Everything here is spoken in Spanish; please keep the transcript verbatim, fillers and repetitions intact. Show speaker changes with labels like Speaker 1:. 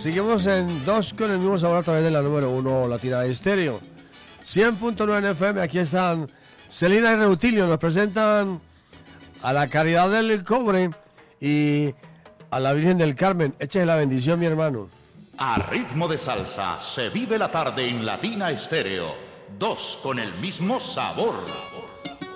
Speaker 1: Seguimos en dos con el mismo sabor a través de la número uno Latina Estéreo. cien punto nueve F M, aquí están Celina y Reutilio, nos presentan a la Caridad del Cobre y a la Virgen del Carmen. Échese la bendición, mi hermano.
Speaker 2: A ritmo de salsa, se vive la tarde en Latina Estéreo. Dos con el mismo sabor.